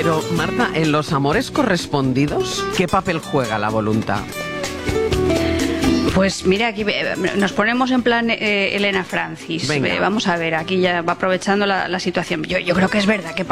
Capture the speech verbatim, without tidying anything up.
Pero, Marta, en los amores correspondidos, ¿qué papel juega la voluntad? Pues mira, aquí nos ponemos en plan eh, Elena Francis. Eh, vamos a ver, aquí ya va aprovechando la, la situación. Yo, yo creo que es verdad que